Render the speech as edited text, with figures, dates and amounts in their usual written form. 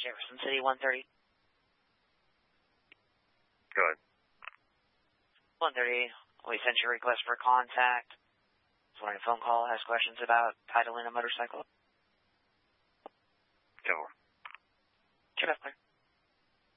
Jefferson City 130. Go ahead. 130, we sent you a request for contact. For a phone call, ask questions about titling a motorcycle. Go on. Should have clear.